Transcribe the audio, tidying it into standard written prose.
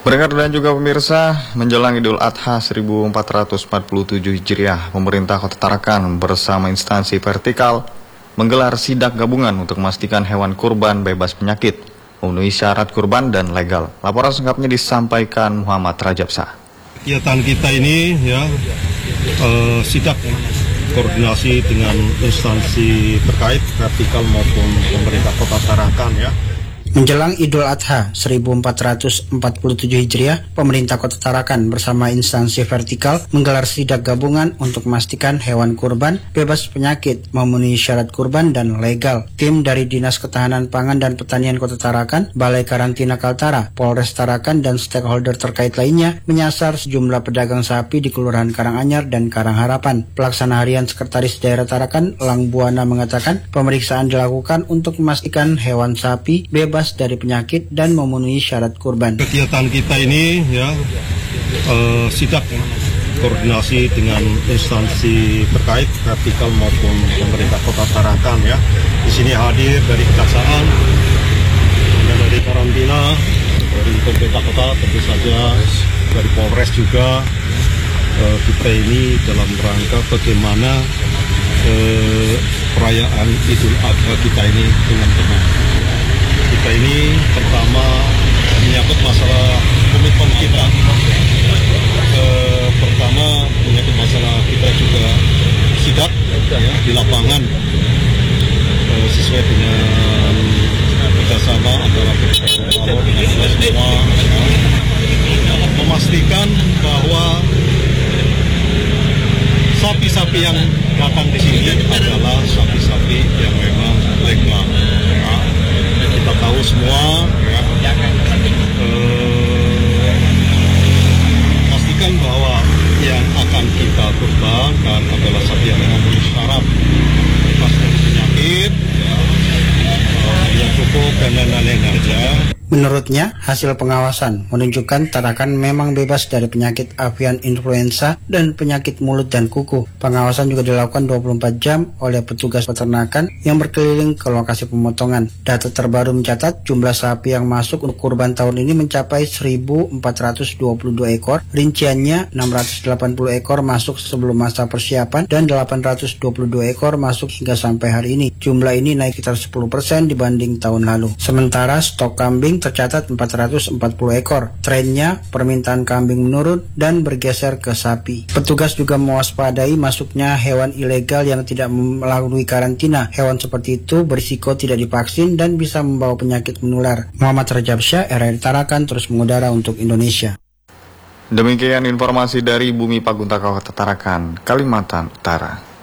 Pendengar dan juga pemirsa, menjelang Idul Adha 1447 Hijriah, pemerintah Kota Tarakan bersama instansi vertikal menggelar sidak gabungan untuk memastikan hewan kurban bebas penyakit, memenuhi syarat kurban dan legal. Laporan selengkapnya disampaikan Muhammad Rajabsa. Kegiatan kita ini sidak koordinasi dengan instansi terkait vertikal maupun pemerintah Kota Tarakan ya. Menjelang Idul Adha 1447 Hijriah, pemerintah Kota Tarakan bersama instansi vertikal menggelar sidak gabungan untuk memastikan hewan kurban bebas penyakit, memenuhi syarat kurban dan legal. Tim dari Dinas Ketahanan Pangan dan Pertanian Kota Tarakan, Balai Karantina Kaltara, Polres Tarakan dan stakeholder terkait lainnya menyasar sejumlah pedagang sapi di Kelurahan Karanganyar dan Karangharapan. Pelaksana Harian Sekretaris Daerah Tarakan, Lang Buana mengatakan pemeriksaan dilakukan untuk memastikan hewan sapi bebas dari penyakit dan memenuhi syarat kurban. Kegiatan kita ini sidak koordinasi dengan instansi terkait vertikal maupun pemerintah Kota Tarakan ya. Di sini hadir dari Kejaksaan dan dari karantina, dari pemerintah kota tentu saja, dari Polres juga. Kita ini dalam rangka bagaimana perayaan Idul Adha kita ini dengan tenang. Kita ini pertama menyangkut masalah komitmen kita. Pertama menyangkut masalah kita juga sidak ya, di lapangan sesuai dengan kerjasama antara pemerintah dengan kita semua ya, memastikan bahwa sapi-sapi yang datang di sini adalah sapi-sapi yang memang legal. Kita tahu semua ya, pastikan bahwa yang akan kita kurbankan adalah sapi yang memang memenuhi syarat bebas dari penyakit yang cukup dan lain-lain aja. Menurutnya, hasil pengawasan menunjukkan Tarakan memang bebas dari penyakit avian influenza dan penyakit mulut dan kuku. Pengawasan juga dilakukan 24 jam oleh petugas peternakan yang berkeliling ke lokasi pemotongan. Data terbaru mencatat jumlah sapi yang masuk untuk kurban tahun ini mencapai 1.422 ekor. Rinciannya 680 ekor masuk sebelum masa persiapan dan 822 ekor masuk hingga sampai hari ini. Jumlah ini naik sekitar 10% dibanding tahun lalu. Sementara stok kambing tercatat 440 ekor. Trennya, permintaan kambing menurun dan bergeser ke sapi. Petugas juga mewaspadai masuknya hewan ilegal yang tidak melalui karantina. Hewan seperti itu berisiko tidak divaksin dan bisa membawa penyakit menular. Muhammad Rajabsa, RRI Tarakan, terus mengudara untuk Indonesia. Demikian informasi dari Bumi Paguntaka Kota Tarakan, Kalimantan Utara.